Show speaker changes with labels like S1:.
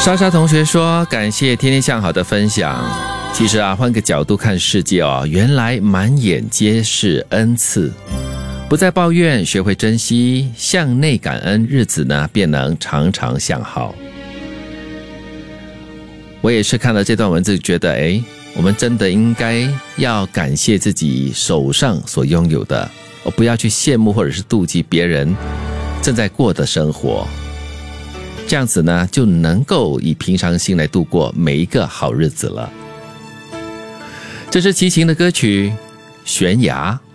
S1: 莎莎同学说，感谢天天向好的分享。其实啊，换个角度看世界哦，原来满眼皆是恩赐。不再抱怨，学会珍惜，向内感恩，日子呢便能常常向好。我也是看了这段文字，觉得我们真的应该要感谢自己手上所拥有的，而不要去羡慕或者是妒忌别人正在过的生活。这样子呢，就能够以平常心来度过每一个好日子了。这是齐秦的歌曲《悬崖》。